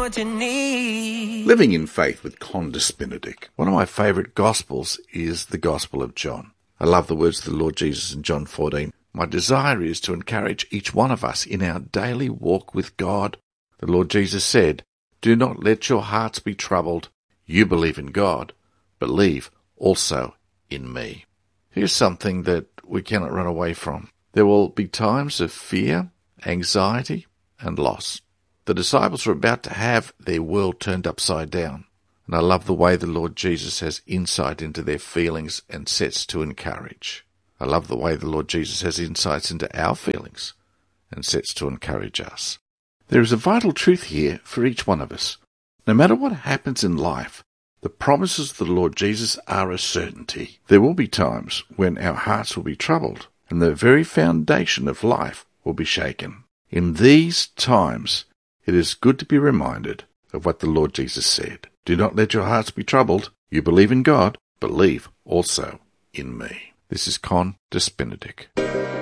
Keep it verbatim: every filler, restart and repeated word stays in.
what you need. Living in Faith with Condas Benedict. One of my favourite Gospels is the Gospel of John. I love the words of the Lord Jesus in John fourteen. My desire is to encourage each one of us in our daily walk with God. The Lord Jesus said, "Do not let your hearts be troubled. You believe in God. Believe also in me." Here's something that we cannot run away from. There will be times of fear, anxiety, and loss. The disciples are about to have their world turned upside down. And I love the way the Lord Jesus has insight into their feelings and sets to encourage. I love the way the Lord Jesus has insights into our feelings and sets to encourage us. There is a vital truth here for each one of us. No matter what happens in life, the promises of the Lord Jesus are a certainty. There will be times when our hearts will be troubled and the very foundation of life will be shaken. In these times, it is good to be reminded of what the Lord Jesus said. Do not let your hearts be troubled. You believe in God, believe also in me. This is Condas Benedict.